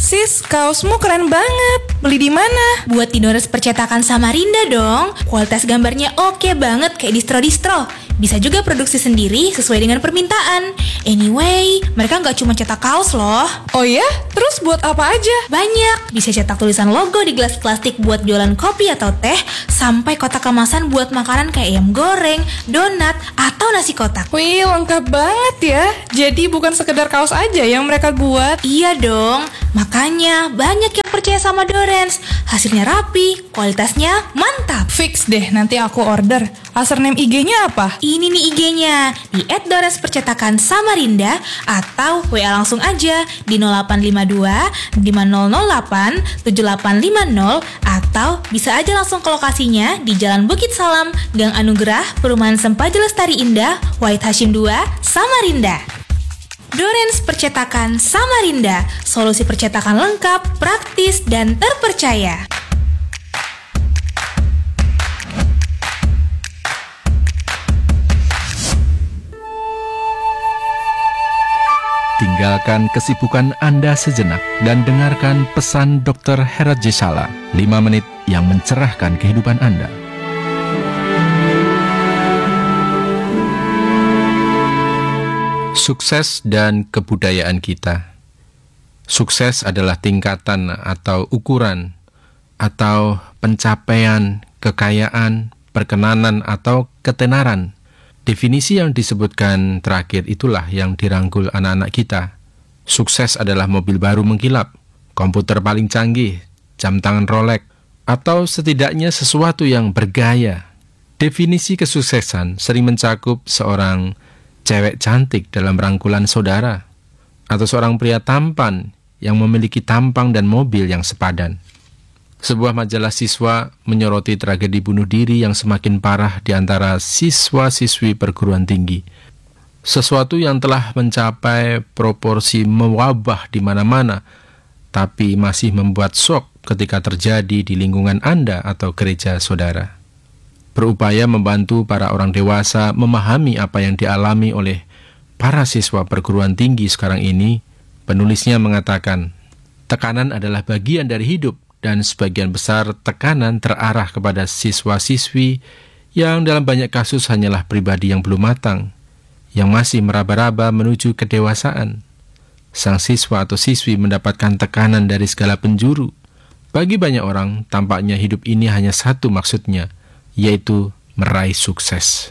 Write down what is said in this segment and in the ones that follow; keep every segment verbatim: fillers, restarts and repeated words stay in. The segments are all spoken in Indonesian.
Sis, kaosmu keren banget. Beli di mana? Buat di Donores Percetakan Samarinda dong. Kualitas gambarnya oke banget kayak distro-distro. Bisa juga produksi sendiri sesuai dengan permintaan. Anyway, mereka nggak cuma cetak kaos loh. Oh ya? Terus buat apa aja? Banyak. Bisa cetak tulisan logo di gelas plastik buat jualan kopi atau teh, sampai kotak kemasan buat makanan kayak ayam goreng, donat, atau nasi kotak. Wih, lengkap banget ya. Jadi bukan sekedar kaos aja yang mereka buat. Iya dong. Makanya banyak yang percaya sama Dorens. Hasilnya rapi, kualitasnya mantap. Fix deh, nanti aku order. Username I G-nya apa? Ini nih I G-nya, di et dorens percetakan samarinda, atau W A langsung aja di nol delapan lima dua lima nol nol delapan tujuh delapan lima nol, atau bisa aja langsung ke lokasinya di Jalan Bukit Salam, Gang Anugerah, Perumahan Sempaja Lestari Indah, Wahid Hashim dua, Samarinda. Dorens Percetakan Samarinda, solusi percetakan lengkap, praktis, dan terpercaya. Tinggalkan kesibukan Anda sejenak dan dengarkan pesan dokter Herat Jesala, lima menit yang mencerahkan kehidupan Anda. Sukses dan kebudayaan kita. Sukses adalah tingkatan atau ukuran atau pencapaian, kekayaan, perkenanan atau ketenaran. Definisi yang disebutkan terakhir itulah yang dirangkul anak-anak kita. Sukses adalah mobil baru mengkilap, komputer paling canggih, jam tangan Rolex, atau setidaknya sesuatu yang bergaya. Definisi kesuksesan sering mencakup seorang cewek cantik dalam rangkulan saudara, atau seorang pria tampan yang memiliki tampang dan mobil yang sepadan. Sebuah majalah siswa menyoroti tragedi bunuh diri yang semakin parah di antara siswa-siswi perguruan tinggi. Sesuatu yang telah mencapai proporsi mewabah di mana-mana, tapi masih membuat shock ketika terjadi di lingkungan Anda atau gereja saudara. Berupaya membantu para orang dewasa memahami apa yang dialami oleh para siswa perguruan tinggi sekarang ini, penulisnya mengatakan, tekanan adalah bagian dari hidup, dan sebagian besar tekanan terarah kepada siswa-siswi yang dalam banyak kasus hanyalah pribadi yang belum matang, yang masih meraba-raba menuju kedewasaan. Sang siswa atau siswi mendapatkan tekanan dari segala penjuru. Bagi banyak orang, tampaknya hidup ini hanya satu maksudnya, yaitu meraih sukses.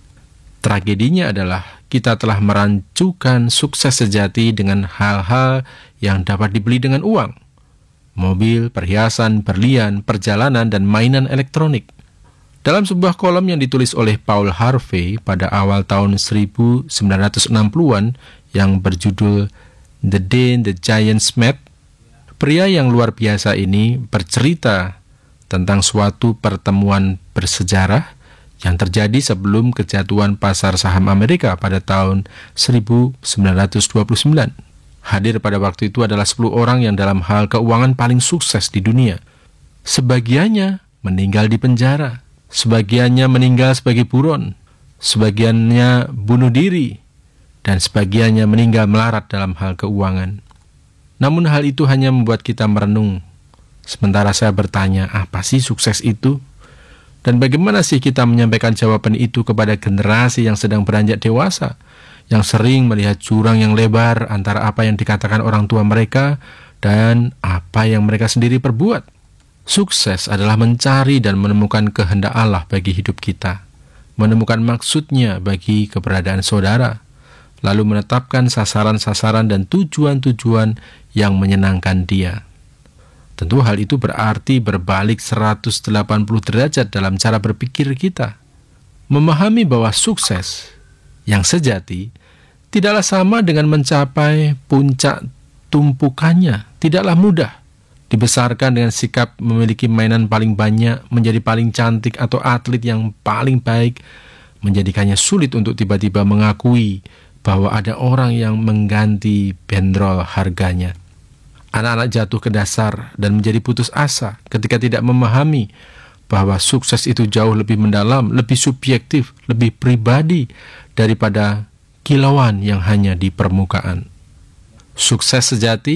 Tragedinya adalah kita telah merancukan sukses sejati dengan hal-hal yang dapat dibeli dengan uang. Mobil, perhiasan, berlian, perjalanan, dan mainan elektronik. Dalam sebuah kolom yang ditulis oleh Paul Harvey pada awal tahun seribu sembilan ratus enam puluhan yang berjudul The Day the Giants Met, pria yang luar biasa ini bercerita tentang suatu pertemuan bersejarah yang terjadi sebelum kejatuhan pasar saham Amerika pada tahun seribu sembilan ratus dua puluh sembilan. Hadir pada waktu itu adalah sepuluh orang yang dalam hal keuangan paling sukses di dunia. Sebagiannya meninggal di penjara, sebagiannya meninggal sebagai buron, sebagiannya bunuh diri, dan sebagiannya meninggal melarat dalam hal keuangan. Namun hal itu hanya membuat kita merenung. Sementara saya bertanya, apa sih sukses itu? Dan bagaimana sih kita menyampaikan jawaban itu kepada generasi yang sedang beranjak dewasa, yang sering melihat jurang yang lebar antara apa yang dikatakan orang tua mereka dan apa yang mereka sendiri perbuat. Sukses adalah mencari dan menemukan kehendak Allah bagi hidup kita, menemukan maksudnya bagi keberadaan saudara, lalu menetapkan sasaran-sasaran dan tujuan-tujuan yang menyenangkan Dia. Tentu hal itu berarti berbalik seratus delapan puluh derajat dalam cara berpikir kita. Memahami bahwa sukses yang sejati tidaklah sama dengan mencapai puncak tumpukannya. Tidaklah mudah. Dibesarkan dengan sikap memiliki mainan paling banyak, menjadi paling cantik atau atlet yang paling baik, menjadikannya sulit untuk tiba-tiba mengakui bahwa ada orang yang mengganti bandrol harganya. Anak-anak jatuh ke dasar dan menjadi putus asa ketika tidak memahami bahwa sukses itu jauh lebih mendalam, lebih subjektif, lebih pribadi daripada kilauan yang hanya di permukaan. Sukses sejati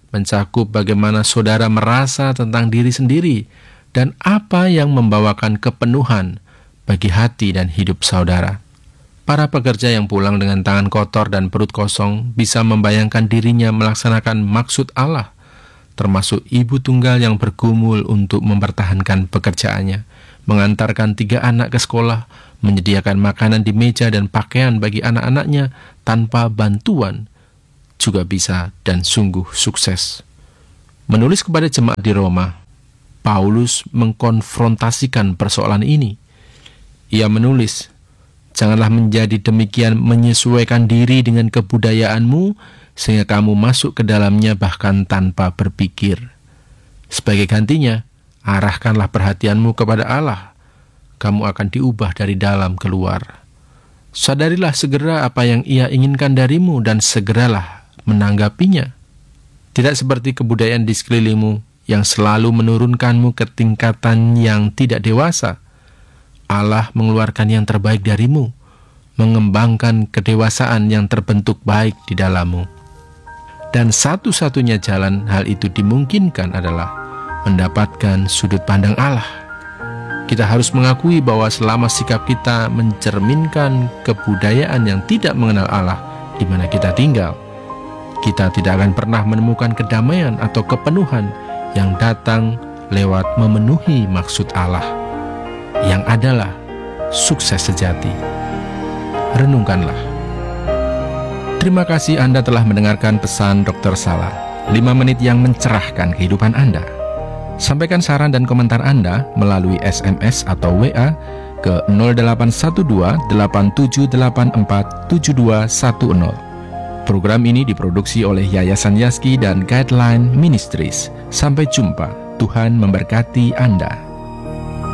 mencakup bagaimana saudara merasa tentang diri sendiri dan apa yang membawakan kepenuhan bagi hati dan hidup saudara. Para pekerja yang pulang dengan tangan kotor dan perut kosong bisa membayangkan dirinya melaksanakan maksud Allah, termasuk ibu tunggal yang bergumul untuk mempertahankan pekerjaannya, mengantarkan tiga anak ke sekolah, menyediakan makanan di meja dan pakaian bagi anak-anaknya tanpa bantuan, juga bisa dan sungguh sukses. Menulis kepada jemaat di Roma, Paulus mengkonfrontasikan persoalan ini. Ia menulis, "Janganlah menjadi demikian menyesuaikan diri dengan kebudayaanmu, sehingga kamu masuk ke dalamnya bahkan tanpa berpikir. Sebagai gantinya, arahkanlah perhatianmu kepada Allah. Kamu akan diubah dari dalam keluar. Sadarilah segera apa yang Ia inginkan darimu dan segeralah menanggapinya. Tidak seperti kebudayaan di sekelilingmu yang selalu menurunkanmu ke tingkatan yang tidak dewasa. Allah mengeluarkan yang terbaik darimu, mengembangkan kedewasaan yang terbentuk baik di dalammu. Dan satu-satunya jalan hal itu dimungkinkan adalah mendapatkan sudut pandang Allah. Kita harus mengakui bahwa selama sikap kita mencerminkan kebudayaan yang tidak mengenal Allah di mana kita tinggal, kita tidak akan pernah menemukan kedamaian atau kepenuhan yang datang lewat memenuhi maksud Allah, yang adalah sukses sejati. Renungkanlah. Terima kasih Anda telah mendengarkan pesan dokter Salar, lima menit yang mencerahkan kehidupan Anda. Sampaikan saran dan komentar Anda melalui S M S atau W A ke nol delapan satu dua delapan tujuh delapan empat tujuh dua satu nol. Program ini diproduksi oleh Yayasan Yaski dan Guideline Ministries. Sampai jumpa. Tuhan memberkati Anda.